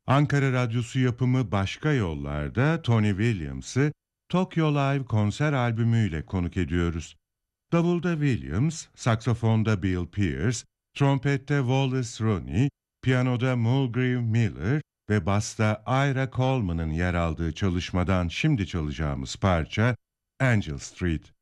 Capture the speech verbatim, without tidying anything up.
Ankara Radyosu yapımı Başka Yollar'da Tony Williams'ı Tokyo Live konser albümüyle konuk ediyoruz. Davulda Williams, saksafonda Bill Pierce, trompette Wallace Roney, piyanoda Mulgrave Miller ve basta Ira Coleman'ın yer aldığı çalışmadan şimdi çalacağımız parça Angel Street.